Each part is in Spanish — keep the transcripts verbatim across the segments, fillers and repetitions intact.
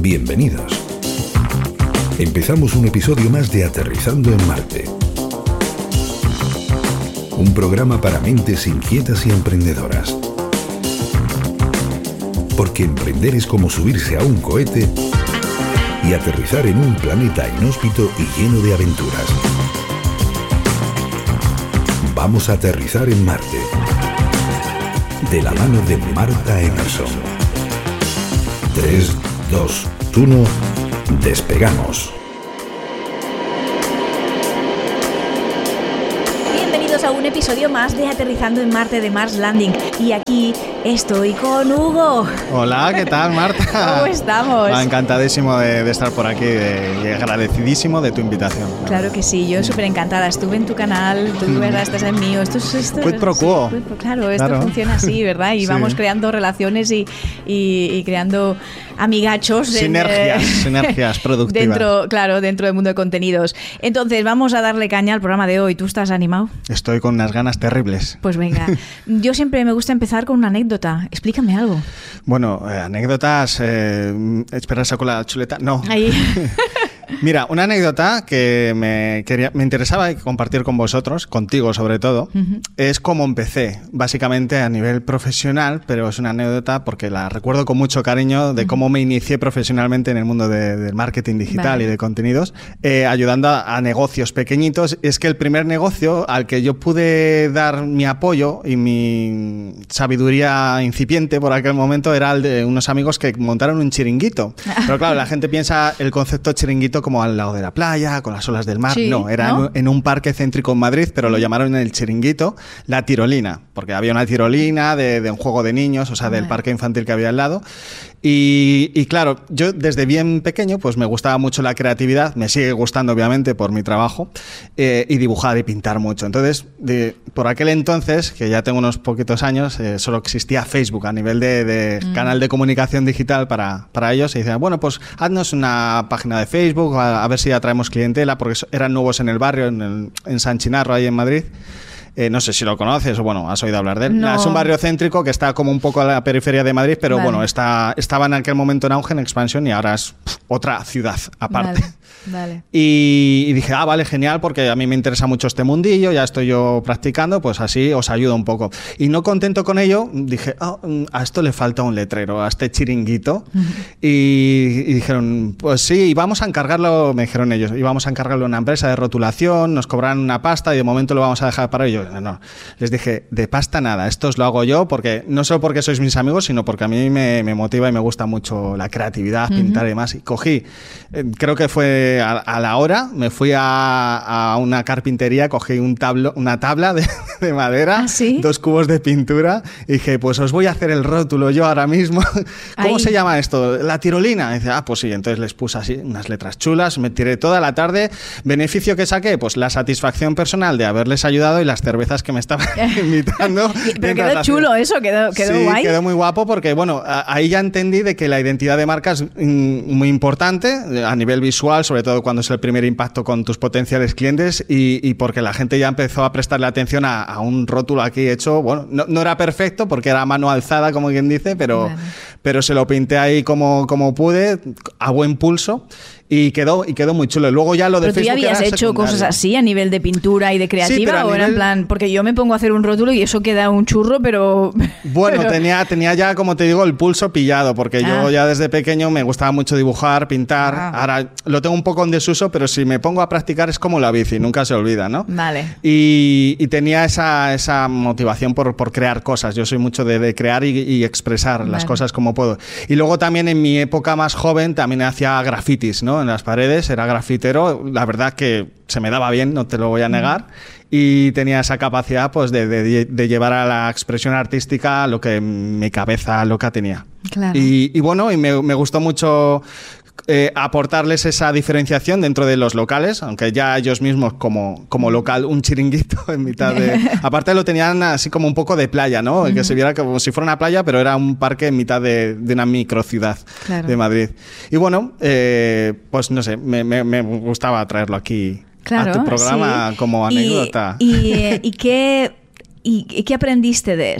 Bienvenidos. Empezamos un episodio más de Aterrizando en Marte. Un programa para mentes inquietas y emprendedoras. Porque emprender es como subirse a un cohete y aterrizar en un planeta inhóspito y lleno de aventuras. Vamos a aterrizar en Marte. De la mano de Marta Emerson. tres, dos, uno, despegamos. Bienvenidos a un episodio más de Aterrizando en Marte de Mars Landing. Y aquí estoy con Hugo. Hola, ¿qué tal, Marta? ¿Cómo estamos? Ah, encantadísimo de, de estar por aquí de, y agradecidísimo de tu invitación. Claro que sí, yo súper encantada. Estuve en tu canal, tú mm. ¿verdad? Estás en mío. Esto es esto, Quid pro quo. Sí, claro, esto claro. funciona así, ¿verdad? Y sí. vamos creando relaciones y, y, y creando amigachos. Sinergias, en, eh, sinergias productivas. Dentro, claro, dentro del mundo de contenidos. Entonces, vamos a darle caña al programa de hoy. ¿Tú estás animado? Estoy con unas ganas terribles. Pues venga. Yo siempre me gusta empezar con una anécdota. Explícame algo. Bueno, eh, anécdotas... Eh, ¿Espera, saco la chuleta? No. Ahí. Mira, una anécdota que me, quería, me interesaba compartir con vosotros, contigo sobre todo, uh-huh. es cómo empecé, básicamente a nivel profesional, pero es una anécdota porque la recuerdo con mucho cariño de cómo me inicié profesionalmente en el mundo de, del marketing digital vale. y de contenidos, eh, ayudando a, a negocios pequeñitos. Es que el primer negocio al que yo pude dar mi apoyo y mi sabiduría incipiente por aquel momento era el de unos amigos que montaron un chiringuito. Pero claro, la gente piensa el concepto chiringuito como al lado de la playa, con las olas del mar. Sí, no, era ¿no? En, en un parque céntrico en Madrid, pero lo llamaron el chiringuito la tirolina, porque había una tirolina de, de un juego de niños, o sea, del parque infantil que había al lado. Y, y claro, yo desde bien pequeño pues me gustaba mucho la creatividad, me sigue gustando obviamente por mi trabajo, eh, y dibujar y pintar mucho. Entonces, de, por aquel entonces, que ya tengo unos poquitos años, eh, solo existía Facebook a nivel de, de mm. canal de comunicación digital para, para ellos. Y decían, bueno, pues haznos una página de Facebook, a, a ver si atraemos clientela, porque eran nuevos en el barrio, en, el, en San Chinarro, ahí en Madrid. Eh, no sé si lo conoces o bueno, has oído hablar de él. No. Es un barrio céntrico que está como un poco a la periferia de Madrid, pero vale. bueno, está, estaba en aquel momento en auge, en expansión, y ahora es pff, otra ciudad aparte. Vale. Vale. Y, y dije, ah, vale, genial, porque a mí me interesa mucho este mundillo, ya estoy yo practicando, pues así os ayudo un poco. Y no contento con ello, dije, oh, a esto le falta un letrero, a este chiringuito. Uh-huh. y, y dijeron, pues sí, vamos a encargarlo, me dijeron ellos, íbamos a encargarlo a una empresa de rotulación, nos cobrarán una pasta y de momento lo vamos a dejar para ellos. No, no, les dije, de pasta nada, esto os lo hago yo, porque no solo porque sois mis amigos, sino porque a mí me, me motiva y me gusta mucho la creatividad, uh-huh. pintar y demás. Y cogí, eh, creo que fue a, a la hora, me fui a, a una carpintería, cogí un tablo, una tabla de, de madera, ¿Ah, sí? dos cubos de pintura, y dije, pues os voy a hacer el rótulo yo ahora mismo. ¿Cómo Ahí. se llama esto? La tirolina. Y dice, ah, pues sí, entonces les puse así unas letras chulas, me tiré toda la tarde. ¿Beneficio que saqué? Pues la satisfacción personal de haberles ayudado y las cervezas que me estaban invitando. Pero quedó chulo eso, quedó, quedó sí, guay. quedó muy guapo porque, bueno, ahí ya entendí de que la identidad de marca es muy importante a nivel visual, sobre todo cuando es el primer impacto con tus potenciales clientes y, y porque la gente ya empezó a prestarle atención a, a un rótulo aquí hecho, bueno, no, no era perfecto porque era a mano alzada, como quien dice, pero, bueno. pero se lo pinté ahí como, como pude, a buen pulso. Y quedó, y quedó muy chulo. Luego ya lo de ¿Pero Facebook. ¿Pero tú ya habías hecho secundario. cosas así a nivel de pintura y de creativa? Sí, ¿O nivel... era en plan? Porque yo me pongo a hacer un rótulo y eso queda un churro, pero... Bueno, pero... tenía, tenía ya, como te digo, el pulso pillado, porque ah. yo ya desde pequeño me gustaba mucho dibujar, pintar. Ah. Ahora lo tengo un poco en desuso, pero si me pongo a practicar es como la bici, nunca se olvida, ¿no? Vale. Y, y tenía esa, esa motivación por, por crear cosas. Yo soy mucho de, de crear y, y expresar vale. las cosas como puedo. Y luego también en mi época más joven también hacía grafitis, ¿no? En las paredes. Era grafitero, la verdad que se me daba bien, no te lo voy a negar, y tenía esa capacidad pues de, de, de llevar a la expresión artística lo que mi cabeza loca tenía. Claro. Y, y bueno, y me, me gustó mucho eh, aportarles esa diferenciación dentro de los locales, aunque ya ellos mismos como, como local, un chiringuito en mitad de... Aparte lo tenían así como un poco de playa, ¿no? Uh-huh. Que se viera como si fuera una playa, pero era un parque en mitad de, de una microciudad claro. de Madrid. Y bueno, eh, pues no sé, me, me, me gustaba traerlo aquí claro, a tu programa sí. como anécdota. ¿Y, y, y, qué, y, y qué aprendiste de eso?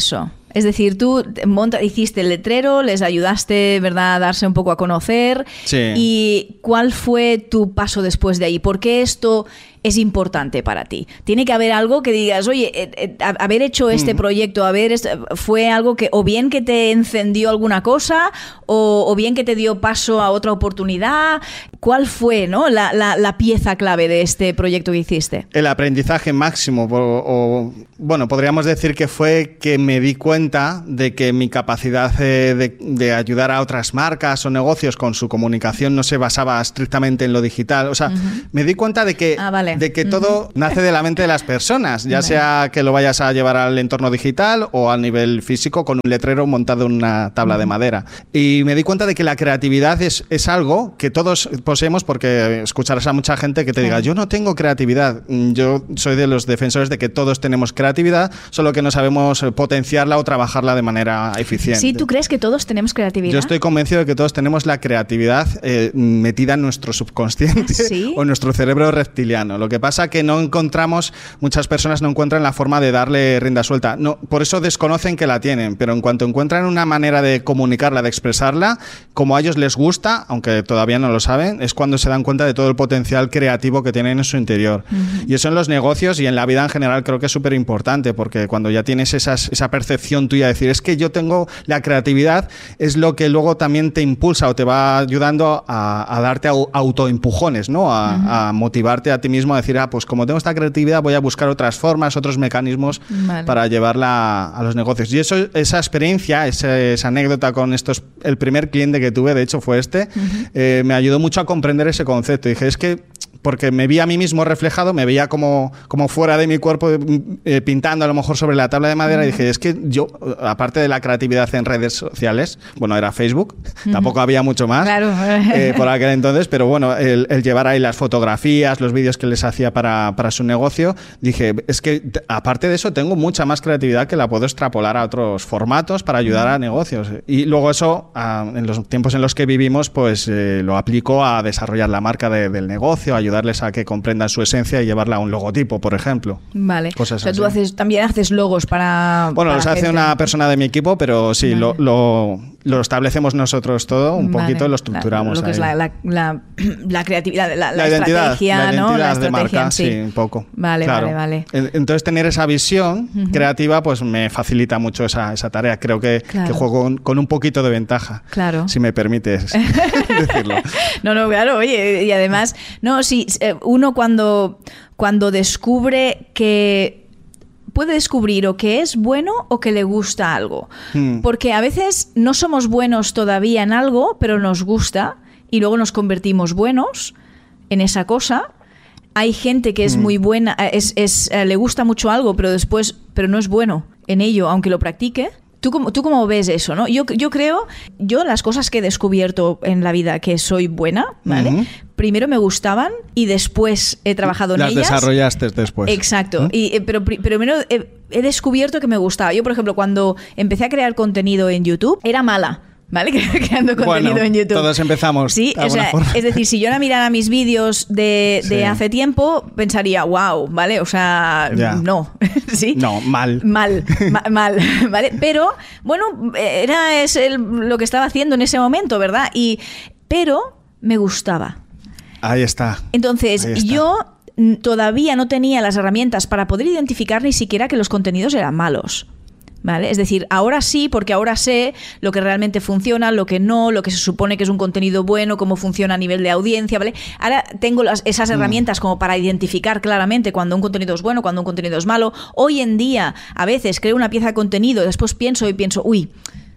Es decir, tú monta, hiciste el letrero, les ayudaste, ¿verdad?, a darse un poco a conocer. Sí. ¿Y cuál fue tu paso después de ahí? ¿Por qué esto es importante para ti? Tiene que haber algo que digas, oye, eh, eh, haber hecho este mm. proyecto, haber est- fue algo que o bien que te encendió alguna cosa o, o bien que te dio paso a otra oportunidad. ¿Cuál fue, ¿no?, la, la, la pieza clave de este proyecto que hiciste? El aprendizaje máximo, o, o bueno, podríamos decir que fue que me di cuenta de que mi capacidad de, de, de ayudar a otras marcas o negocios con su comunicación no se basaba estrictamente en lo digital. O sea, uh-huh. me di cuenta de que, ah, vale. de que uh-huh. todo nace de la mente de las personas, ya vale. sea que lo vayas a llevar al entorno digital o al nivel físico con un letrero montado en una tabla uh-huh. de madera. Y me di cuenta de que la creatividad es, es algo que todos poseemos, porque escucharás a mucha gente que te diga, yo no tengo creatividad. Yo soy de los defensores de que todos tenemos creatividad, solo que no sabemos potenciarla o trabajarla de manera eficiente. Sí, ¿tú crees que todos tenemos creatividad? Yo estoy convencido de que todos tenemos la creatividad eh, metida en nuestro subconsciente ¿Sí? o en nuestro cerebro reptiliano. Lo que pasa que no encontramos, muchas personas no encuentran la forma de darle rienda suelta. No, por eso desconocen que la tienen, pero en cuanto encuentran una manera de comunicarla, de expresarla, como a ellos les gusta, aunque todavía no lo saben, es cuando se dan cuenta de todo el potencial creativo que tienen en su interior. Uh-huh. Y eso en los negocios y en la vida en general creo que es súper importante, porque cuando ya tienes esas, esa percepción tuya de decir, es que yo tengo la creatividad, es lo que luego también te impulsa o te va ayudando a, a darte autoempujones, ¿no? A, uh-huh. a motivarte a ti mismo a decir, ah, pues como tengo esta creatividad voy a buscar otras formas, otros mecanismos vale. para llevarla a los negocios. Y eso, esa experiencia, esa, esa anécdota con estos, el primer cliente que tuve, de hecho fue este, uh-huh. eh, me ayudó mucho a comprender ese concepto. Y dije, es que porque me vi a mí mismo reflejado, me veía como, como fuera de mi cuerpo eh, pintando a lo mejor sobre la tabla de madera, uh-huh. y dije, es que yo, aparte de la creatividad en redes sociales, bueno, era Facebook, uh-huh. tampoco había mucho más claro. eh, por aquel entonces, pero bueno, el, el llevar ahí las fotografías, los vídeos que les hacía para, para su negocio, dije, es que t- aparte de eso tengo mucha más creatividad que la puedo extrapolar a otros formatos para ayudar uh-huh. a negocios. Y luego eso, a, en los tiempos en los que vivimos, pues eh, lo aplico a desarrollar la marca de, del negocio, a ayudarles a que comprendan su esencia y llevarla a un logotipo, por ejemplo. Vale. Cosas o sea, así. Tú haces, también haces logos para... Bueno, para los hace gente. una persona de mi equipo, pero sí, vale. lo, lo, lo establecemos nosotros todo un vale. poquito y lo estructuramos. La, lo que ahí. es la, la, la, la creatividad, la, la, la identidad, estrategia, la identidad ¿no? La de estrategia, marca, sí. sí, un poco. Vale, claro. vale, vale. Entonces, tener esa visión uh-huh. creativa, pues me facilita mucho esa, esa tarea. Creo que, claro. que juego con, con un poquito de ventaja, claro. si me permites decirlo. No, no, claro, oye, y además, no, sí, uno cuando, cuando descubre que puede descubrir o que es bueno o que le gusta algo. Hmm. Porque a veces no somos buenos todavía en algo, pero nos gusta y luego nos convertimos buenos en esa cosa. Hay gente que es hmm. muy buena, es, es, le gusta mucho algo, pero después, pero no es bueno en ello, aunque lo practique. ¿Tú cómo, ¿Tú cómo ves eso, no? Yo, yo creo, yo las cosas que he descubierto en la vida que soy buena, ¿vale? Uh-huh. Primero me gustaban y después he trabajado en las ellas. Las desarrollaste después. Exacto. ¿Mm? Y, pero, pero primero he, he descubierto que me gustaba. Yo, por ejemplo, cuando empecé a crear contenido en YouTube, era mala. ¿Vale? Creando contenido bueno, en YouTube. Todos empezamos. Sí, o sea, es decir, si yo ahora mirara mis vídeos de, de sí. hace tiempo, pensaría, wow, ¿vale? O sea, ya. no. ¿Sí? No, mal. Mal, ma- mal, ¿vale? Pero, bueno, era es el, lo que estaba haciendo en ese momento, ¿verdad? Y, pero me gustaba. Ahí está. Entonces, Ahí está. yo todavía no tenía las herramientas para poder identificar ni siquiera que los contenidos eran malos. ¿Vale? Es decir, ahora sí, porque ahora sé lo que realmente funciona, lo que no, lo que se supone que es un contenido bueno, cómo funciona a nivel de audiencia, ¿vale? Ahora tengo las, esas herramientas como para identificar claramente cuando un contenido es bueno, cuando un contenido es malo. Hoy en día, a veces creo una pieza de contenido, después pienso y pienso, uy,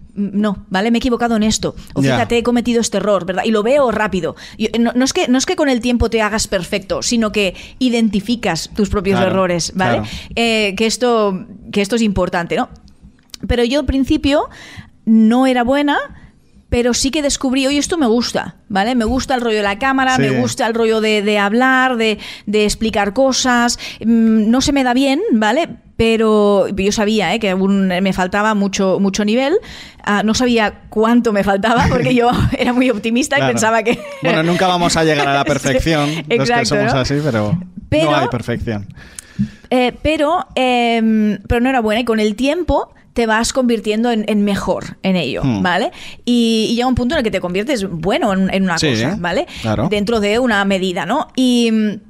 no, ¿vale? Me he equivocado en esto. O fíjate, yeah. he cometido este error, ¿verdad? Y lo veo rápido. Yo, no, no, es que, no es que con el tiempo te hagas perfecto, sino que identificas tus propios claro, errores, ¿vale? Claro. Eh, que, esto, que esto es importante, ¿no? Pero yo al principio no era buena, pero sí que descubrí, oye, esto me gusta, ¿vale? Me gusta el rollo de la cámara, sí. me gusta el rollo de, de hablar, de, de explicar cosas. No se me da bien, ¿vale? Pero yo sabía ¿eh? que aún me faltaba mucho, mucho nivel. Uh, no sabía cuánto me faltaba porque yo era muy optimista claro. y pensaba que... Bueno, nunca vamos a llegar a la perfección, sí, los exacto, que somos ¿no? así, pero, pero no hay perfección. Eh, pero, eh, pero no era buena y con el tiempo... te vas convirtiendo en, en mejor en ello, hmm. ¿vale? Y, y llega un punto en el que te conviertes bueno en, en una sí, cosa, ¿vale? Claro. Dentro de una medida, ¿no? Y,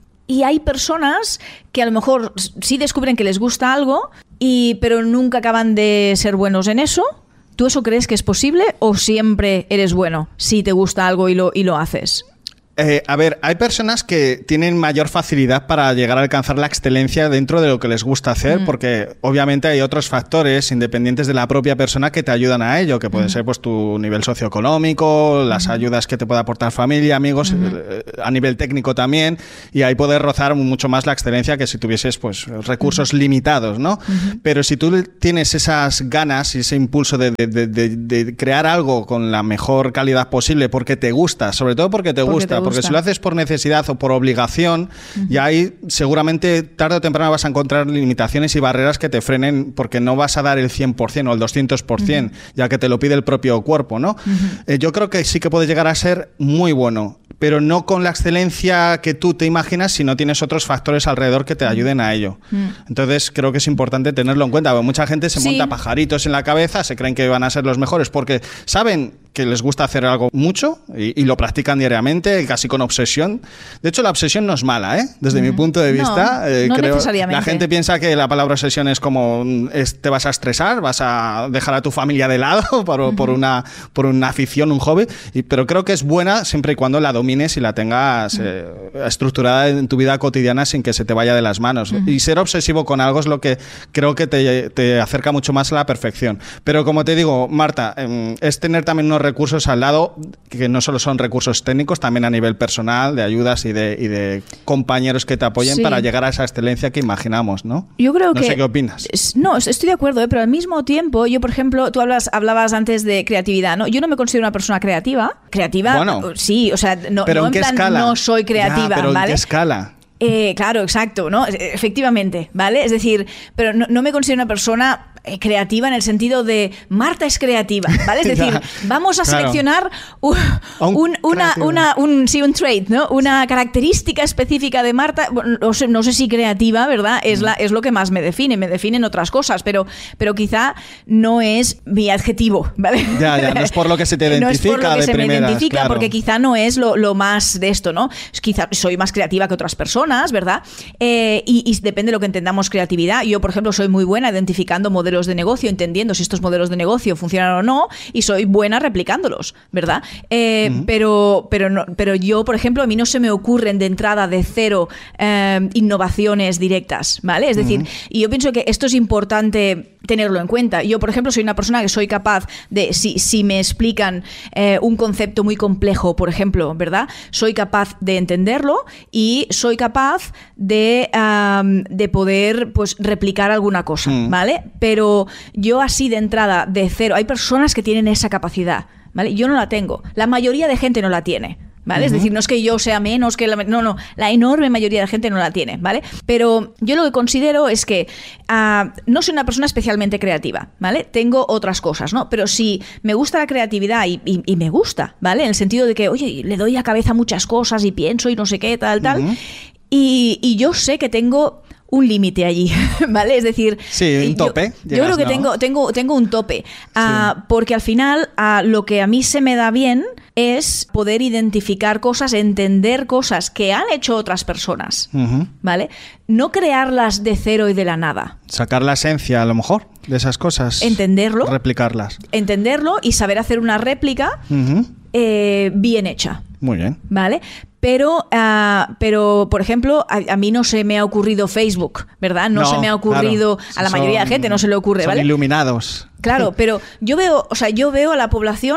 y hay personas que a lo mejor sí descubren que les gusta algo, y, pero nunca acaban de ser buenos en eso. ¿Tú eso crees que es posible o siempre eres bueno si te gusta algo y lo, y lo haces? Eh, a ver, hay personas que tienen mayor facilidad para llegar a alcanzar la excelencia dentro de lo que les gusta hacer, mm. porque obviamente hay otros factores independientes de la propia persona que te ayudan a ello, que puede mm. ser pues tu nivel socioeconómico, las mm. ayudas que te puede aportar familia, amigos, mm. eh, a nivel técnico también, y ahí poder rozar mucho más la excelencia que si tuvieses pues recursos mm. limitados, ¿no? Mm. Pero si tú tienes esas ganas y ese impulso de, de, de, de, de crear algo con la mejor calidad posible porque te gusta, sobre todo porque te porque gusta, te porque si lo haces por necesidad o por obligación, uh-huh. y ahí seguramente tarde o temprano vas a encontrar limitaciones y barreras que te frenen, porque no vas a dar el cien por ciento o el doscientos por ciento, uh-huh. ya que te lo pide el propio cuerpo, ¿no? Uh-huh. Eh, yo creo que sí que puede llegar a ser muy bueno, pero no con la excelencia que tú te imaginas si no tienes otros factores alrededor que te ayuden a ello. Mm. Entonces creo que es importante tenerlo en cuenta, porque mucha gente se sí. monta pajaritos en la cabeza, se creen que van a ser los mejores porque saben que les gusta hacer algo mucho y, y lo practican diariamente, casi con obsesión. De hecho, la obsesión no es mala, ¿eh? Desde mm. mi punto de vista. No, eh, no creo, necesariamente. La gente piensa que la palabra obsesión es como es, te vas a estresar, vas a dejar a tu familia de lado por, uh-huh. por, una, por una afición, un hobby, y, pero creo que es buena siempre y cuando la domines y la tengas eh, estructurada en tu vida cotidiana sin que se te vaya de las manos. Uh-huh. Y ser obsesivo con algo es lo que creo que te, te acerca mucho más a la perfección. Pero como te digo, Marta, eh, es tener también unos recursos al lado que no solo son recursos técnicos, también a nivel personal, de ayudas y de, y de compañeros que te apoyen sí. para llegar a esa excelencia que imaginamos, ¿no? Yo creo no que... sé qué opinas. No, estoy de acuerdo, ¿eh? Pero al mismo tiempo, yo, por ejemplo, tú hablas, hablabas antes de creatividad, ¿no? Yo no me considero una persona creativa. Creativa, bueno, sí, o sea, no, pero no en, en plan escala? no soy creativa, ya, pero ¿vale? ¿en qué escala? Eh, claro, exacto, ¿no? Efectivamente, ¿vale? Es decir, pero no, no me considero una persona creativa en el sentido de Marta es creativa, ¿vale? Es decir, vamos a claro. seleccionar un, un, una, una, un, sí, un trait, ¿no? Una característica específica de Marta, no sé, no sé si creativa, ¿verdad? Es, la, es lo que más me define, me definen otras cosas, pero, pero quizá no es mi adjetivo, ¿vale? Ya, ya, no es por lo que se te identifica. No es por lo que de se primeras, me identifica, claro. porque quizá no es lo, lo más de esto, ¿no? Quizá soy más creativa que otras personas, ¿verdad? Eh, y, y depende de lo que entendamos creatividad. Yo, por ejemplo, soy muy buena identificando modelos de negocio, entendiendo si estos modelos de negocio funcionan o no, y soy buena replicándolos, ¿verdad? Eh, uh-huh. pero, pero, no, pero yo, por ejemplo, a mí no se me ocurren de entrada de cero eh, innovaciones directas, ¿vale? Es decir, uh-huh. y yo pienso que esto es importante tenerlo en cuenta. Yo, por ejemplo, soy una persona que soy capaz de, si, si me explican eh, un concepto muy complejo, por ejemplo, ¿verdad? Soy capaz de entenderlo y soy capaz de, um, de poder, pues, replicar alguna cosa, uh-huh. ¿vale? Pero yo así de entrada, de cero, hay personas que tienen esa capacidad, ¿vale? Yo no la tengo. La mayoría de gente no la tiene, ¿vale? Uh-huh. Es decir, no es que yo sea menos que la... No, no, la enorme mayoría de gente no la tiene, ¿vale? Pero yo lo que considero es que uh, no soy una persona especialmente creativa, ¿vale? Tengo otras cosas, ¿no? Pero si me gusta la creatividad y, y, y me gusta, ¿vale? En el sentido de que, oye, le doy a cabeza a muchas cosas y pienso y no sé qué, tal, tal, uh-huh. y, y yo sé que tengo un límite allí, ¿vale? Es decir, sí, un tope. Yo, yo creo que ¿no? tengo, tengo, tengo un tope, uh, sí. porque al final uh, lo que a mí se me da bien es poder identificar cosas, entender cosas que han hecho otras personas, uh-huh. ¿vale? No crearlas de cero y de la nada. Sacar la esencia, a lo mejor, de esas cosas. Entenderlo. Replicarlas. Entenderlo y saber hacer una réplica uh-huh. eh, bien hecha. Muy bien. ¿Vale? Pero, uh, pero por ejemplo, a, a mí no se me ha ocurrido Facebook, ¿verdad? No, no se me ha ocurrido, claro. a la mayoría son, de gente no se le ocurre, son ¿vale? iluminados. Claro, pero yo veo, o sea, yo veo a la población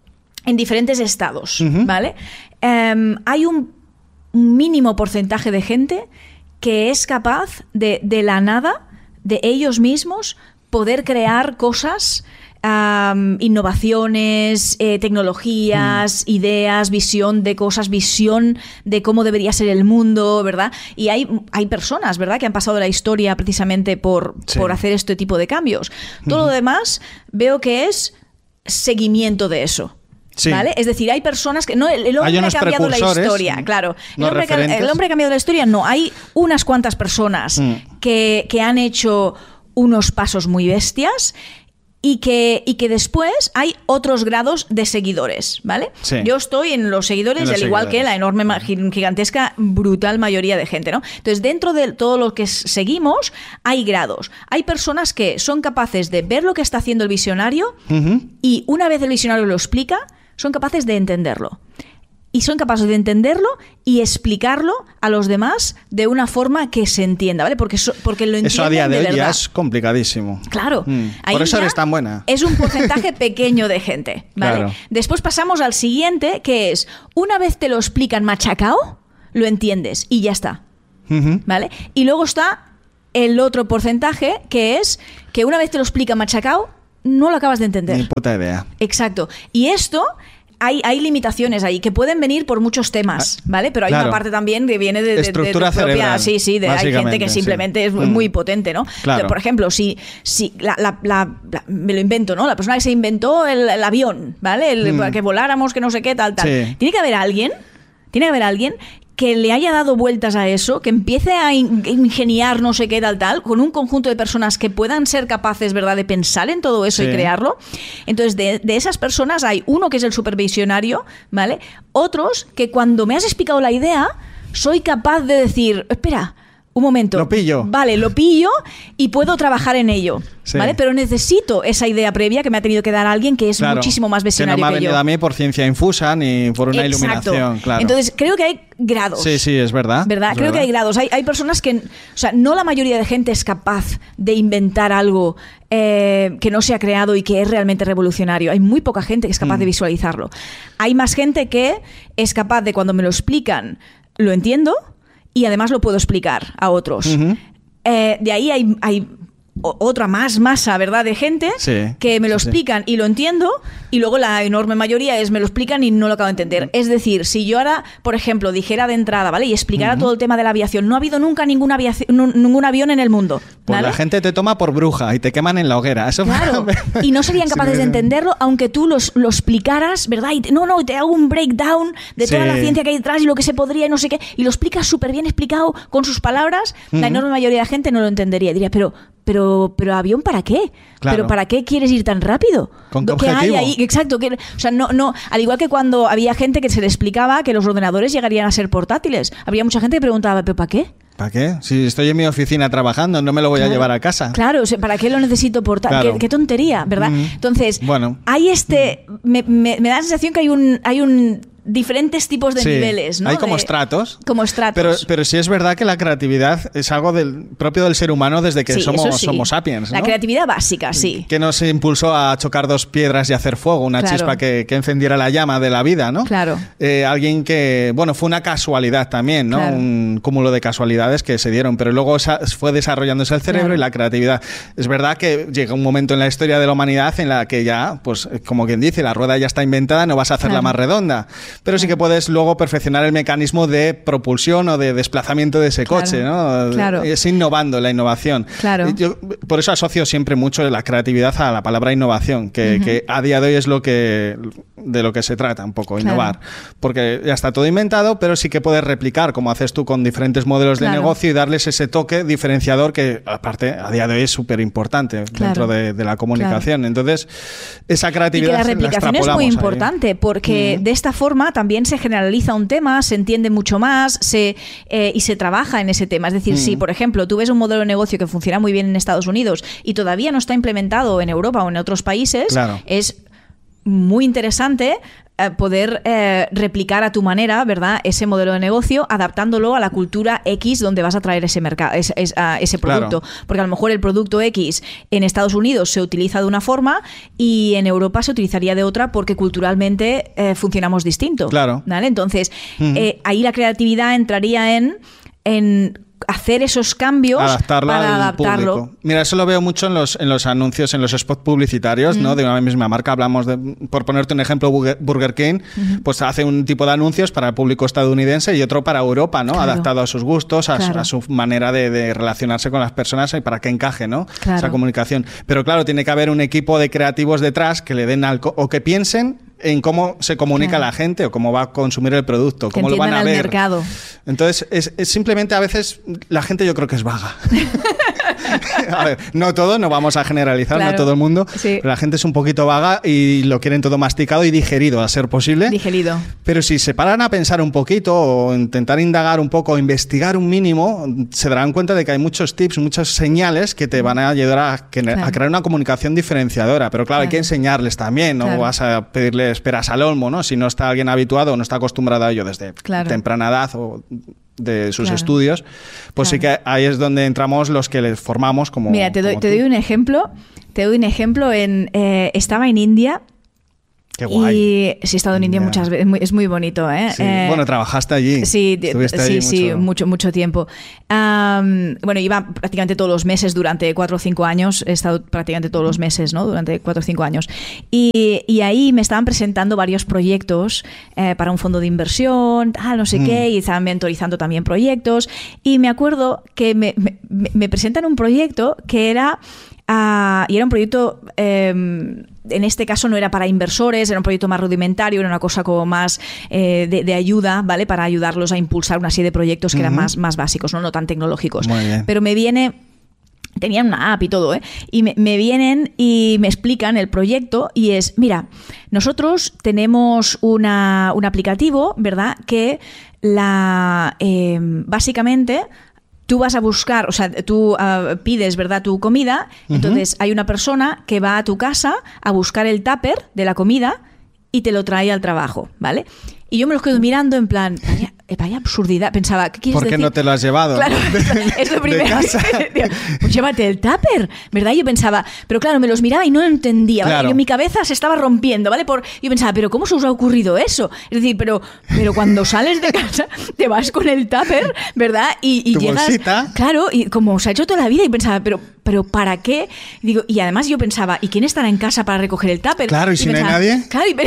en diferentes estados, uh-huh. ¿vale? Um, hay un mínimo porcentaje de gente que es capaz de, de la nada, de ellos mismos, poder crear cosas... Um, innovaciones, eh, tecnologías, mm. ideas, visión de cosas, visión de cómo debería ser el mundo, ¿verdad? Y hay, hay personas, ¿verdad?, que han pasado la historia precisamente por, sí. por hacer este tipo de cambios. Todo mm. lo demás veo que es seguimiento de eso. Sí. ¿Vale? Es decir, hay personas que... No, el, el hombre ha cambiado la historia, claro. El hombre, el hombre ha cambiado la historia, no. Hay unas cuantas personas mm. que, que han hecho unos pasos muy bestias. y que, y que después hay otros grados de seguidores, ¿vale? Sí. Yo estoy en los seguidores, En los al igual seguidores. que la enorme, gigantesca, brutal mayoría de gente, ¿no? Entonces, dentro de todo lo que seguimos, hay grados. Hay personas que son capaces de ver lo que está haciendo el visionario Uh-huh. y una vez el visionario lo explica, son capaces de entenderlo. Y son capaces de entenderlo y explicarlo a los demás de una forma que se entienda, ¿vale? Porque, so, porque lo entienden Eso a día de de hoy verdad. ya es complicadísimo. Claro. Mm. Ahí Por eso ya eres tan buena. Es un porcentaje pequeño de gente, ¿vale? Claro. Después pasamos al siguiente, que es, una vez te lo explican machacao, lo entiendes y ya está, Uh-huh. ¿vale? Y luego está el otro porcentaje, que es que una vez te lo explican machacao, no lo acabas de entender. Ni puta idea. Exacto. Y esto... Hay, hay limitaciones ahí que pueden venir por muchos temas, ¿vale? Pero hay Claro. una parte también que viene de, de, Estructura de tu propia... cerebral, Sí, sí, de, hay gente básicamente, que simplemente sí. es Mm. muy potente, ¿no? Claro. Por ejemplo, si, si la, la, la, la- me lo invento, ¿no? La persona que se inventó el, el avión, ¿vale? El, Mm. Que voláramos, que no sé qué, tal, tal. Sí. Tiene que haber alguien, tiene que haber alguien que le haya dado vueltas a eso, que empiece a in- ingeniar no sé qué, tal, tal, con un conjunto de personas que puedan ser capaces, ¿verdad?, de pensar en todo eso Sí. y crearlo. Entonces, de, de esas personas hay uno que es el supervisionario, ¿vale? Otros que cuando me has explicado la idea, soy capaz de decir, espera, un momento. Lo pillo. Vale, lo pillo y puedo trabajar en ello, Sí. ¿vale? Pero necesito esa idea previa que me ha tenido que dar alguien que es Claro. muchísimo más visionario que no me ha que venido yo. a mí por ciencia infusa ni por una Exacto. iluminación, claro. Entonces, creo que hay grados. Sí, sí, es verdad. ¿Verdad? es Creo verdad. que hay grados. Hay, hay personas que, o sea, no la mayoría de gente es capaz de inventar algo eh, que no se ha creado y que es realmente revolucionario. Hay muy poca gente que es capaz Mm. de visualizarlo. Hay más gente que es capaz de, cuando me lo explican, lo entiendo y además lo puedo explicar a otros. Ujú. Eh, de ahí hay, hay o- otra más masa, ¿verdad?, de gente Sí, que me lo sí, sí. explican y lo entiendo, y luego la enorme mayoría es me lo explican y no lo acabo de entender. Es decir, si yo ahora, por ejemplo, dijera de entrada, ¿vale?, y explicara todo el tema de la aviación, no ha habido nunca ningún, aviación, nun- ningún avión en el mundo, Pues ¿vale? la gente te toma por bruja y te queman en la hoguera. Eso Claro, y no serían Sí, capaces de me- entenderlo aunque tú los, lo explicaras, ¿verdad? Y te- no, no, te hago un breakdown de toda Sí. la ciencia que hay detrás y lo que se podría y no sé qué, y lo explicas súper bien explicado con sus palabras, la Ujú. enorme mayoría de la gente no lo entendería. Diría, pero, pero, pero ¿avión para qué? Claro. ¿Pero para qué quieres ir tan rápido? ¿Con qué ¿Qué hay objetivo? ahí? Exacto. Que, o sea, no, no, al igual que cuando había gente que se le explicaba que los ordenadores llegarían a ser portátiles, había mucha gente que preguntaba, ¿pero para qué? ¿Para qué? Si estoy en mi oficina trabajando, no me lo voy a Claro. llevar a casa. Claro, o sea, ¿para qué lo necesito portátil? Claro. ¿Qué, qué tontería, ¿verdad? Mm. Entonces, Bueno. hay este... Me, me- me da la sensación que hay un... Hay un diferentes tipos de Sí, niveles, ¿no? hay como De- estratos. Como estratos. Pero, pero sí es verdad que la creatividad es algo del propio del ser humano desde que Sí, somos, eso sí. somos sapiens, ¿no? La creatividad básica, sí. Que nos impulsó a chocar dos piedras y hacer fuego, una Claro. chispa que, que encendiera la llama de la vida, ¿no? Claro. Eh, alguien que, bueno, fue una casualidad también, ¿no? Claro. Un cúmulo de casualidades que se dieron, pero luego esa- fue desarrollándose el cerebro Claro. y la creatividad. Es verdad que llega un momento en la historia de la humanidad en la que ya, pues, como quien dice, la rueda ya está inventada, no vas a hacerla Claro. más redonda, pero sí que puedes luego perfeccionar el mecanismo de propulsión o de desplazamiento de ese Claro. coche, ¿no? Claro. Es innovando la innovación. Claro. Y yo por eso asocio siempre mucho la creatividad a la palabra innovación, que, Ujú. que a día de hoy es lo que de lo que se trata un poco, Claro. innovar. Porque ya está todo inventado, pero sí que puedes replicar, como haces tú con diferentes modelos de Claro. negocio y darles ese toque diferenciador que, aparte, a día de hoy es súper importante Claro. dentro de, de la comunicación. Entonces, esa Y que creatividad la replicación es muy extrapolamos ahí. importante porque Mm. de esta forma también se generaliza un tema, se entiende mucho más se, eh, y se trabaja en ese tema. Es decir, Mm. si por ejemplo tú ves un modelo de negocio que funciona muy bien en Estados Unidos y todavía no está implementado en Europa o en otros países, Claro. es muy interesante eh, poder eh, replicar a tu manera, ¿verdad?, ese modelo de negocio, adaptándolo a la cultura X donde vas a traer ese mercado, ese, ese, a ese producto. Claro. Porque a lo mejor el producto X en Estados Unidos se utiliza de una forma y en Europa se utilizaría de otra porque culturalmente eh, funcionamos distinto. Claro. ¿Vale? Entonces, Ujú. eh, ahí la creatividad entraría en, en hacer esos cambios Adaptarlo para al adaptarlo. público. Mira, eso lo veo mucho en los, en los anuncios, en los spots publicitarios, ¿no? De una misma marca. Hablamos de, por ponerte un ejemplo, Burger Burger King, pues hace un tipo de anuncios para el público estadounidense y otro para Europa, ¿no? Claro. Adaptado a sus gustos, a, su- Claro. a su manera de, de relacionarse con las personas y para que encaje, ¿no? Claro. Esa comunicación. Pero claro, tiene que haber un equipo de creativos detrás que le den al co- o que piensen en cómo se comunica Claro. la gente o cómo va a consumir el producto, Que cómo lo van entiendan a al ver. mercado. Entonces, es, es simplemente a veces la gente yo creo que es vaga. A ver, no todo, no vamos a generalizar, Claro. no todo el mundo. Sí. Pero la gente es un poquito vaga y lo quieren todo masticado y digerido, a ser posible. Digerido. Pero si se paran a pensar un poquito o intentar indagar un poco, investigar un mínimo, se darán cuenta de que hay muchos tips, muchas señales que te van a ayudar a, que- Claro. a crear una comunicación diferenciadora. Pero claro, hay que Claro. enseñarles también, no Claro. vas a pedirles peras al olmo, ¿no? Si no está alguien habituado o no está acostumbrado a ello desde Claro. temprana edad o de sus Claro. estudios, pues sí que ahí es donde entramos los que les formamos como Mira, te doy, como te tú. doy un ejemplo. Te doy un ejemplo. En, eh, estaba en India. Qué guay. Y sí, he estado en India Ya. muchas veces. muy- Es muy bonito, ¿eh? Sí. Eh, Bueno, trabajaste allí. Sí, de- Estuviste sí, allí sí, mucho. mucho, mucho, tiempo. Am, bueno, iba prácticamente todos los meses durante cuatro o cinco años. He estado prácticamente todos los meses, ¿no? Durante cuatro o cinco años. Y, y ahí me estaban presentando varios proyectos eh, para un fondo de inversión, tal, no sé Mm. qué, y estaban mentorizando también proyectos. Y me acuerdo que me, me- me presentan un proyecto que era... ah, y era un proyecto, eh, en este caso no era para inversores, era un proyecto más rudimentario, era una cosa como más eh, de, de ayuda, ¿vale? Para ayudarlos a impulsar una serie de proyectos que eran Ujú. más, más básicos, ¿no? No tan tecnológicos. Muy bien. Pero me viene... Tenían una app y todo, ¿eh? Y me, me vienen y me explican el proyecto y es, mira, nosotros tenemos una, un aplicativo, ¿verdad? Que la eh, básicamente tú vas a buscar, o sea, tú ah, pides, ¿verdad?, tu comida, entonces hay una persona que va a tu casa a buscar el tupper de la comida y te lo trae al trabajo, ¿vale? Y yo me los quedo mirando en plan, vaya, vaya absurdidad. Pensaba, ¿qué quieres ¿Por qué decir? no te lo has llevado? Claro, es lo De primero. casa. Digo, pues llévate el tupper, ¿verdad? Yo pensaba, pero claro, me los miraba y no lo entendía, ¿vale? Claro. Yo, mi cabeza se estaba rompiendo, ¿vale? Por, yo pensaba, ¿pero cómo se os ha ocurrido eso? Es decir, pero, pero cuando sales de casa, te vas con el tupper, ¿verdad? Y, y Tu llegas. bolsita. Claro, y como se ha hecho toda la vida, y pensaba, pero, pero ¿para qué? Y digo, y además yo pensaba, ¿y quién estará en casa para recoger el tupper? Claro, ¿y si no hay pensaba, nadie? Claro, y,